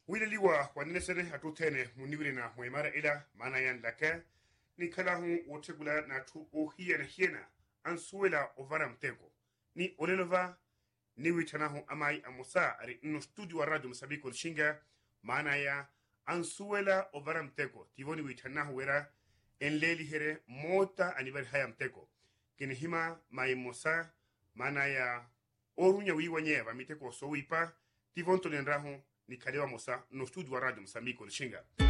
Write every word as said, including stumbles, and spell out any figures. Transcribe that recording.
wile liwa wanene sene hatutene muniwire na mwemara ila maana yan laka ni kala hun wotegula na tu o hiena hiena ansuela ovara mteko ni olelova ni witana hun amai amusa ari no studio wa radio Msabiko Nshinga maana ya ansuela ovara mteko tivoni witana huwera enleli here mota anibari haya mteko kini hima mai musa maana ya orunya wiwa nyeva miteko so wipa tivonto nenrahu ni kalewa musa no studio wa radio Msabiko Nshinga